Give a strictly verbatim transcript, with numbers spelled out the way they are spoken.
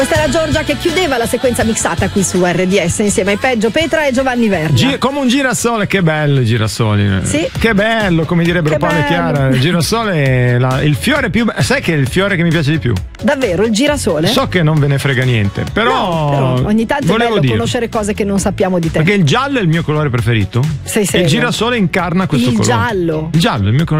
Questa è la Giorgia che chiudeva la sequenza mixata qui su R D S insieme ai Peggio, Petra e Giovanni Verga. Gi- come un girasole, che bello i girasoli. Sì. Che bello, come direbbero Paolo e Chiara. Il girasole è la- il fiore più. Sai che è il fiore che mi piace di più? Davvero, il girasole? So che non ve ne frega niente, però, No, però ogni tanto è volevo bello dire. conoscere cose che non sappiamo di te. Perché il giallo è il mio colore preferito. Sei E serio? il girasole incarna questo Il colore. giallo. Il giallo è il mio colore